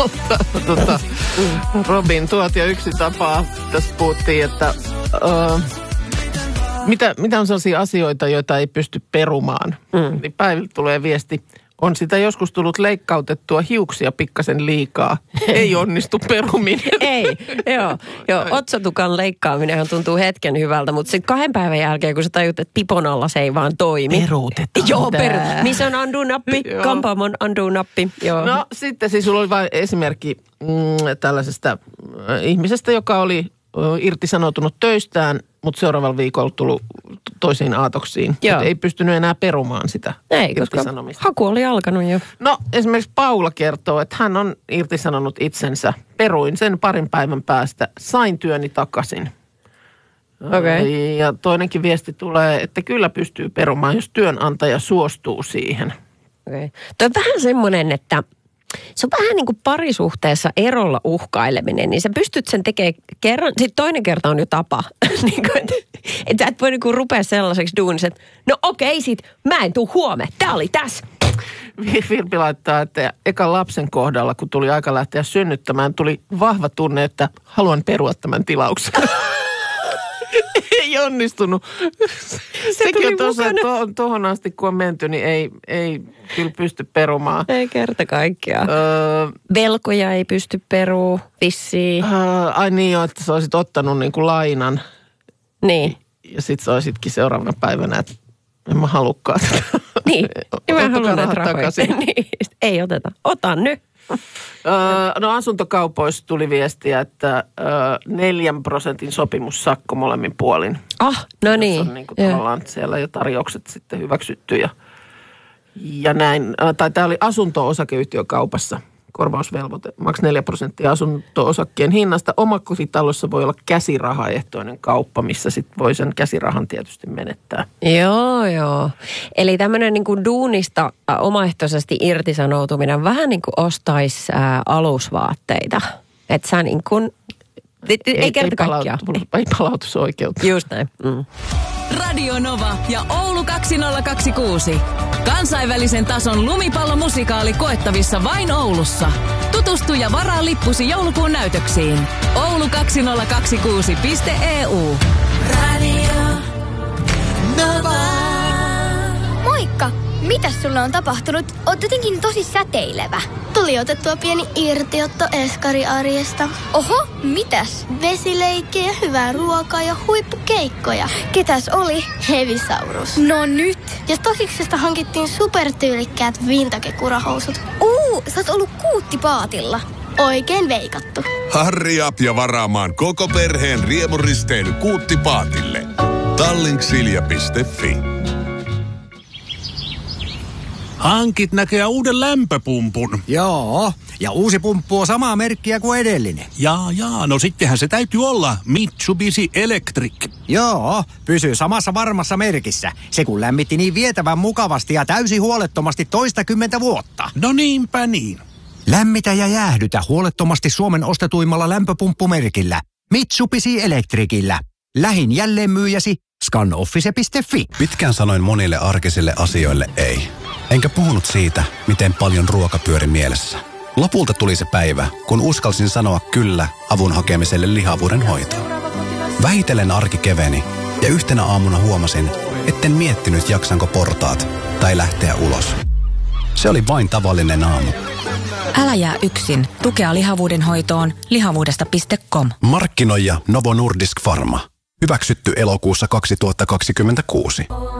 Robin, tuot jo yksi tapaa. Tässä puhuttiin, että mitä on sellaisia asioita, joita ei pysty perumaan. Niin päivillä tulee viesti. On sitä joskus tullut leikkautettua hiuksia pikkasen liikaa. Ei onnistu peruminen. Ei, joo. Otsatukan leikkaaminenhan tuntuu hetken hyvältä, mutta sitten 2 päivän jälkeen, kun sä tajut, että pipon alla se ei vaan toimi. Peruutetaan. Joo, missä on undo-nappi? Kampaamon undo-nappi. Joo. No sitten siis sulla oli vain esimerkki tällaisesta ihmisestä, joka oli irtisanoutunut töistään, mutta seuraavalla viikolla tullut toisiin aatoksiin. Ei pystynyt enää perumaan sitä irtisanomista. Haku oli alkanut jo. No esimerkiksi Paula kertoo, että hän on irtisanonut itsensä. Peruin sen 2 päivän päästä. Sain työni takaisin. Okay. Ja toinenkin viesti tulee, että kyllä pystyy perumaan, jos työnantaja suostuu siihen. Okay. Tuo on vähän semmoinen, että se on vähän niin kuin parisuhteessa erolla uhkaileminen, niin sä pystyt sen tekemään kerran, sitten toinen kerta on jo tapa. Että sä et voi niin kuin rupea sellaiseksi duunissa, että no okei sit, mä en tuu huomenna, tää oli tässä. Virpi laittaa, että ekan lapsen kohdalla, kun tuli aika lähteä synnyttämään, tuli vahva tunne, että haluan perua tämän tilauksen. Ei onnistunut. Sekin on tosiaan, tuohon asti kun on menty, niin ei kyllä pysty perumaan. Ei kerta kaikkiaan. Velkoja ei pysty peruu, vissiin. Ai niin jo, että sä olisit ottanut niin kuin lainan. Niin. Ja sit sä olisitkin seuraavana päivänä, että en mä halukkaan sitä. Niin, mä haluan näitä rahoja. Niin. Ei oteta. Otan nyt. No asuntokaupoissa tuli viestiä, että 4% sopimussakko molemmin puolin. No niin. On niin kuin tavallaan siellä jo tarjoukset sitten hyväksytty ja näin. Tai tämä oli asunto-osakeyhtiökaupassa. Korvausvelvoite, maks 4% asunto-osakkeen hinnasta. Omakotitalossa voi olla käsirahaehtoinen kauppa, missä sitten voi sen käsirahan tietysti menettää. Joo. Eli tämmöinen niin kuin duunista omaehtoisesti irtisanoutuminen vähän niin kuin ostaisi alusvaatteita. Että sä niin kuin, ei kerta kaikkiaan. Ei palautusoikeutta. Just näin. Radio Nova ja Oulu 2026. Kansainvälisen tason lumipallomusikaali koettavissa vain Oulussa. Tutustu ja varaa lippusi joulukuun näytöksiin. Oulu2026.eu. Radio Nova. Moikka! Mitäs sulle on tapahtunut? Oot jotenkin tosi säteilevä. Tuli otettua pieni irtiotto eskariarjesta. Oho, mitäs? Vesileikkejä, hyvää ruokaa ja huippukeikkoja. Ketäs oli? Hevisaurus. No nyt. Ja Stosiksesta hankittiin supertyylikkäät vintage-kurahousut. Sä oot ollut Kuuttipaatilla. Oikein veikattu. Hurry up ja varaamaan koko perheen riemuristeily Kuuttipaatille. Tallinksilja.fi. Hankit näköjään uuden lämpöpumpun. Joo, ja uusi pumppu on samaa merkkiä kuin edellinen. Jaa, no sittenhän se täytyy olla Mitsubishi Electric. Joo, pysyy samassa varmassa merkissä. Se kun lämmitti niin vietävän mukavasti ja täysin huolettomasti 20 vuotta. No niinpä niin. Lämmitä ja jäähdytä huolettomasti Suomen ostetuimmalla lämpöpumppumerkillä. Mitsubishi Electricillä. Lähin jälleenmyyjäsi scanoffice.fi. Pitkään sanoin monille arkisille asioille ei. Enkä puhunut siitä, miten paljon ruoka pyöri mielessä. Lopulta tuli se päivä, kun uskalsin sanoa kyllä avun hakemiselle lihavuuden hoitoon. Vähitellen arki keveni ja yhtenä aamuna huomasin, etten miettinyt jaksanko portaat tai lähteä ulos. Se oli vain tavallinen aamu. Älä jää yksin. Tukea lihavuuden hoitoon lihavuudesta.com. Markkinoija Novo Nordisk Pharma. Hyväksytty elokuussa 2026.